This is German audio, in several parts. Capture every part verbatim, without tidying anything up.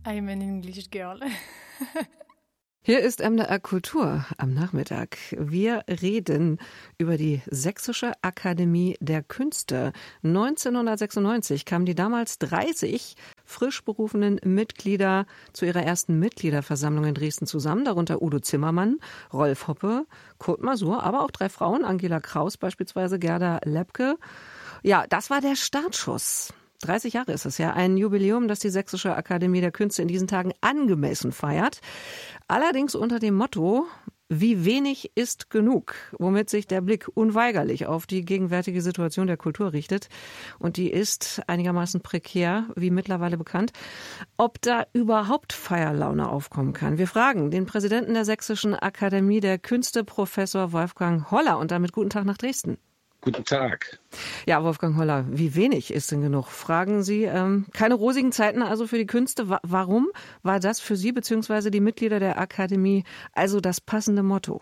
I'm an English girl. Hier ist M D R Kultur am Nachmittag. Wir reden über die Sächsische Akademie der Künste. neunzehnhundertsechsundneunzig kamen die damals dreißig frisch berufenen Mitglieder zu ihrer ersten Mitgliederversammlung in Dresden zusammen, darunter Udo Zimmermann, Rolf Hoppe, Kurt Masur, aber auch drei Frauen, Angela Kraus beispielsweise, Gerda Lepke. Ja, das war der Startschuss. dreißig Jahre ist es ja, ein Jubiläum, das die Sächsische Akademie der Künste in diesen Tagen angemessen feiert. Allerdings unter dem Motto, wie wenig ist genug, womit sich der Blick unweigerlich auf die gegenwärtige Situation der Kultur richtet. Und die ist einigermaßen prekär, wie mittlerweile bekannt. Ob da überhaupt Feierlaune aufkommen kann? Wir fragen den Präsidenten der Sächsischen Akademie der Künste, Professor Wolfgang Holler. Und damit guten Tag nach Dresden. Guten Tag. Ja, Wolfgang Holler, wie wenig ist denn genug? Fragen Sie. Ähm, keine rosigen Zeiten also für die Künste. Wa- warum war das für Sie bzw. die Mitglieder der Akademie also das passende Motto?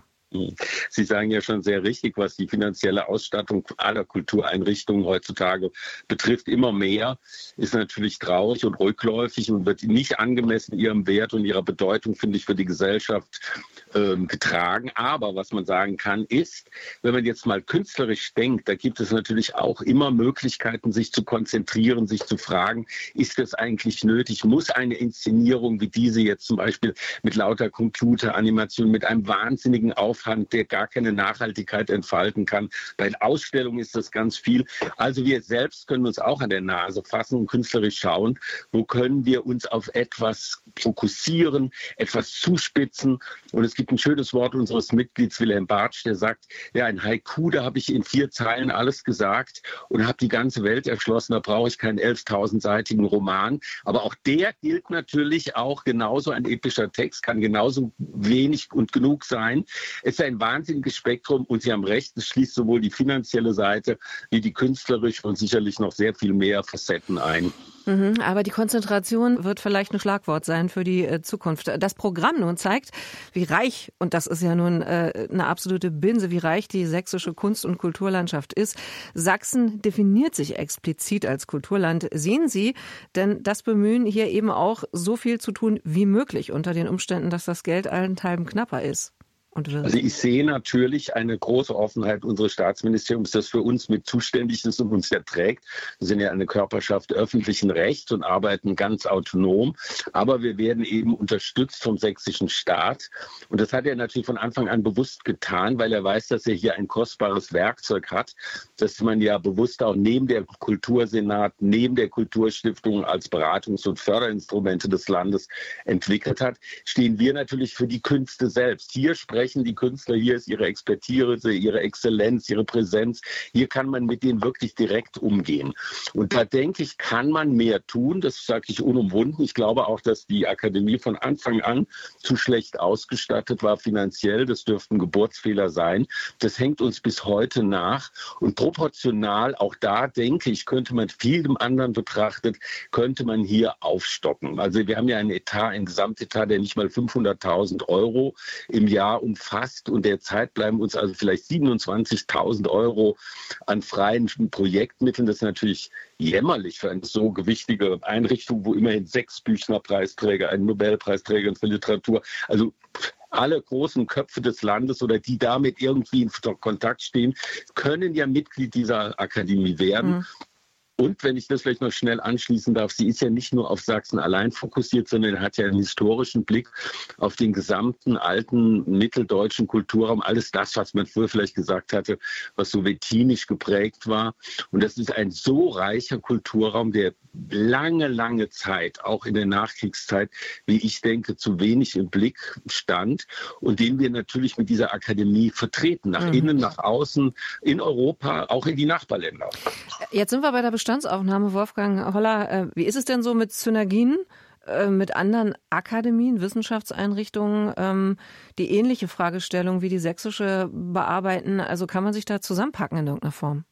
Sie sagen ja schon sehr richtig, was die finanzielle Ausstattung aller Kultureinrichtungen heutzutage betrifft. Immer mehr ist natürlich traurig und rückläufig und wird nicht angemessen ihrem Wert und ihrer Bedeutung, finde ich, für die Gesellschaft ähm, getragen. Aber was man sagen kann, ist, wenn man jetzt mal künstlerisch denkt, da gibt es natürlich auch immer Möglichkeiten, sich zu konzentrieren, sich zu fragen, ist das eigentlich nötig? Muss eine Inszenierung wie diese jetzt zum Beispiel mit lauter Computeranimation, mit einem wahnsinnigen Aufwand, der gar keine Nachhaltigkeit entfalten kann. Bei den Ausstellungen ist das ganz viel. Also wir selbst können uns auch an der Nase fassen und künstlerisch schauen, wo können wir uns auf etwas fokussieren, etwas zuspitzen. Und es gibt ein schönes Wort unseres Mitglieds Wilhelm Bartsch, der sagt, ja, ein Haiku, da habe ich in vier Zeilen alles gesagt und habe die ganze Welt erschlossen. Da brauche ich keinen elftausendseitigen Roman. Aber auch der gilt natürlich auch genauso, ein epischer Text kann genauso wenig und genug sein. Es ist ein wahnsinniges Spektrum und Sie haben recht, es schließt sowohl die finanzielle Seite wie die künstlerische und sicherlich noch sehr viel mehr Facetten ein. Mhm, aber die Konzentration wird vielleicht ein Schlagwort sein für die äh, Zukunft. Das Programm nun zeigt, wie reich, und das ist ja nun äh, eine absolute Binse, wie reich die sächsische Kunst- und Kulturlandschaft ist. Sachsen definiert sich explizit als Kulturland. Sehen Sie denn das Bemühen, hier eben auch so viel zu tun wie möglich unter den Umständen, dass das Geld allenthalben knapper ist? Also ich sehe natürlich eine große Offenheit unseres Staatsministeriums, das für uns mit zuständig ist und uns ja trägt. Wir sind ja eine Körperschaft öffentlichen Rechts und arbeiten ganz autonom. Aber wir werden eben unterstützt vom sächsischen Staat. Und das hat er natürlich von Anfang an bewusst getan, weil er weiß, dass er hier ein kostbares Werkzeug hat, das man ja bewusst auch neben der Kultursenat, neben der Kulturstiftung als Beratungs- und Förderinstrumente des Landes entwickelt hat. Stehen wir natürlich für die Künste selbst. Hier sprechen die Künstler, hier ist ihre Expertise, ihre Exzellenz, ihre Präsenz. Hier kann man mit denen wirklich direkt umgehen. Und da denke ich, kann man mehr tun. Das sage ich unumwunden. Ich glaube auch, dass die Akademie von Anfang an zu schlecht ausgestattet war finanziell. Das dürften Geburtsfehler sein. Das hängt uns bis heute nach. Und proportional, auch da denke ich, könnte man vielem anderen betrachtet, könnte man hier aufstocken. Also wir haben ja einen Etat, einen Gesamtetat, der nicht mal fünfhunderttausend Euro im Jahr umfasst und derzeit bleiben uns also vielleicht siebenundzwanzigtausend Euro an freien Projektmitteln. Das ist natürlich jämmerlich für eine so gewichtige Einrichtung, wo immerhin sechs Büchner-Preisträger, ein Nobelpreisträger für Literatur, also alle großen Köpfe des Landes oder die damit irgendwie in Kontakt stehen, können ja Mitglied dieser Akademie werden. Mhm. Und wenn ich das vielleicht noch schnell anschließen darf, sie ist ja nicht nur auf Sachsen allein fokussiert, sondern hat ja einen historischen Blick auf den gesamten alten mitteldeutschen Kulturraum. Alles das, was man früher vielleicht gesagt hatte, was sowjetinisch geprägt war. Und das ist ein so reicher Kulturraum, der lange, lange Zeit, auch in der Nachkriegszeit, wie ich denke, zu wenig im Blick stand und den wir natürlich mit dieser Akademie vertreten, nach mhm. innen, nach außen, in Europa, auch in die Nachbarländer. Jetzt sind wir bei der Bestandsaufnahme, Wolfgang Holler. Wie ist es denn so mit Synergien mit anderen Akademien, Wissenschaftseinrichtungen, die ähnliche Fragestellungen wie die sächsische bearbeiten? Also kann man sich da zusammenpacken in irgendeiner Form?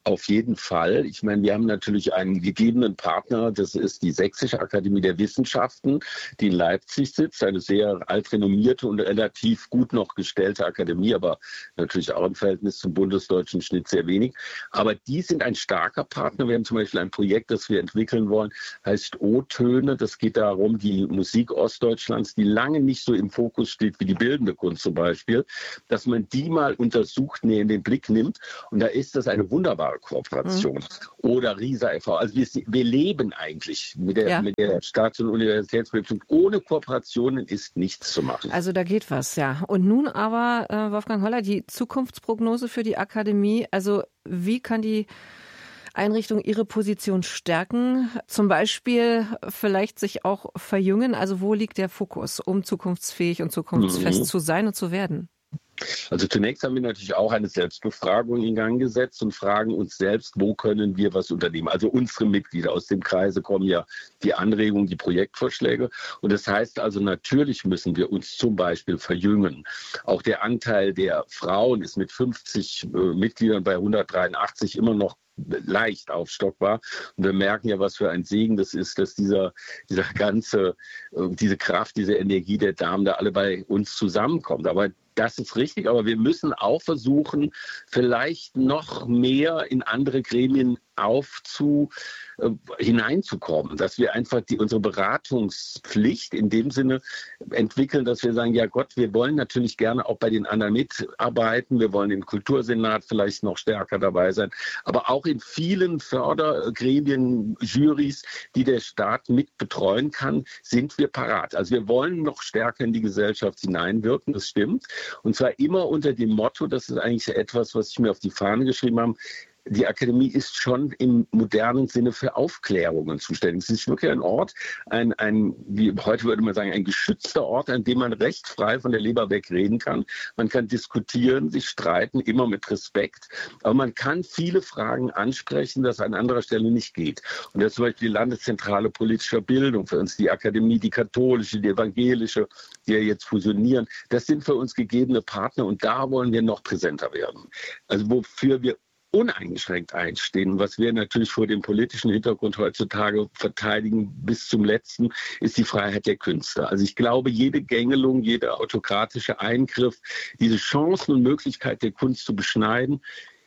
Auf jeden Fall. Ich meine, wir haben natürlich einen gegebenen Partner, das ist die Sächsische Akademie der Wissenschaften, die in Leipzig sitzt, eine sehr altrenommierte und relativ gut noch gestellte Akademie, aber natürlich auch im Verhältnis zum bundesdeutschen Schnitt sehr wenig. Aber die sind ein starker Partner. Wir haben zum Beispiel ein Projekt, das wir entwickeln wollen, heißt O-Töne. Das geht darum, die Musik Ostdeutschlands, die lange nicht so im Fokus steht wie die bildende Kunst zum Beispiel, dass man die mal untersucht, näher in den Blick nimmt. Und da ist das eine wunderbare Kooperation. Mhm. Oder RISA e V. Also wir, wir leben eigentlich mit der, ja. mit der Staats- und Universitätsbildung. Ohne Kooperationen ist nichts zu machen. Also da geht was, ja. Und nun aber, äh, Wolfgang Holler, die Zukunftsprognose für die Akademie. Also wie kann die Einrichtung ihre Position stärken, zum Beispiel vielleicht sich auch verjüngen? Also wo liegt der Fokus, um zukunftsfähig und zukunftsfest mhm. zu sein und zu werden? Also zunächst haben wir natürlich auch eine Selbstbefragung in Gang gesetzt und fragen uns selbst, wo können wir was unternehmen? Also unsere Mitglieder, aus dem Kreise kommen ja die Anregungen, die Projektvorschläge. Und das heißt also, natürlich müssen wir uns zum Beispiel verjüngen. Auch der Anteil der Frauen ist mit fünfzig äh, Mitgliedern bei hundertdreiundachtzig immer noch leicht aufstockbar. Und wir merken ja, was für ein Segen das ist, dass dieser, dieser ganze, diese Kraft, diese Energie der Damen da alle bei uns zusammenkommt. Aber das ist richtig, aber wir müssen auch versuchen, vielleicht noch mehr in andere Gremien aufzu, äh, hineinzukommen, dass wir einfach die, unsere Beratungspflicht in dem Sinne entwickeln, dass wir sagen, ja Gott, wir wollen natürlich gerne auch bei den anderen mitarbeiten, wir wollen im Kultursenat vielleicht noch stärker dabei sein, aber auch in vielen Fördergremien, Jurys, die der Staat mit betreuen kann, sind wir parat. Also wir wollen noch stärker in die Gesellschaft hineinwirken, das stimmt, und zwar immer unter dem Motto, das ist eigentlich etwas, was ich mir auf die Fahne geschrieben habe, die Akademie ist schon im modernen Sinne für Aufklärungen zuständig. Es ist wirklich ein Ort, ein, ein, wie heute würde man sagen, ein geschützter Ort, an dem man recht frei von der Leber weg reden kann. Man kann diskutieren, sich streiten, immer mit Respekt. Aber man kann viele Fragen ansprechen, das an anderer Stelle nicht geht. Und das ist zum Beispiel die Landeszentrale politischer Bildung, für uns die Akademie, die katholische, die evangelische, die ja jetzt fusionieren. Das sind für uns gegebene Partner und da wollen wir noch präsenter werden. Also wofür wir uneingeschränkt einstehen. Was wir natürlich vor dem politischen Hintergrund heutzutage verteidigen bis zum Letzten, ist die Freiheit der Künstler. Also ich glaube, jede Gängelung, jeder autokratische Eingriff, diese Chancen und Möglichkeit der Kunst zu beschneiden,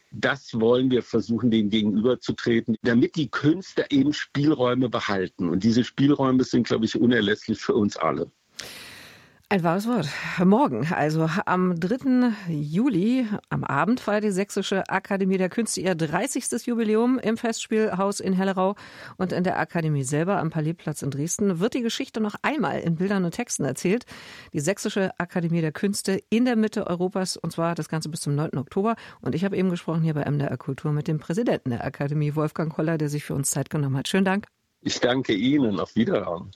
das wollen wir versuchen, denen gegenüberzutreten, damit die Künstler eben Spielräume behalten. Und diese Spielräume sind, glaube ich, unerlässlich für uns alle. Ein wahres Wort. Morgen, also am dritten Juli, am Abend, feiert die Sächsische Akademie der Künste ihr dreißigstes Jubiläum im Festspielhaus in Hellerau. Und in der Akademie selber am Palaisplatz in Dresden wird die Geschichte noch einmal in Bildern und Texten erzählt. Die Sächsische Akademie der Künste in der Mitte Europas, und zwar das Ganze bis zum neunten Oktober. Und ich habe eben gesprochen hier bei M D R Kultur mit dem Präsidenten der Akademie, Wolfgang Holler, der sich für uns Zeit genommen hat. Schönen Dank. Ich danke Ihnen. Auf Wiederhören.